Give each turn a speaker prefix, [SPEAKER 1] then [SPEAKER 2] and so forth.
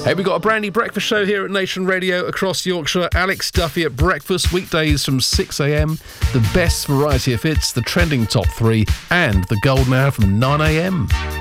[SPEAKER 1] Hey, we got a brand new breakfast show here at Nation Radio across Yorkshire. Alex Duffy at breakfast, weekdays from 6 a.m. The best variety of hits, the trending top 3, and the golden hour from 9 a.m.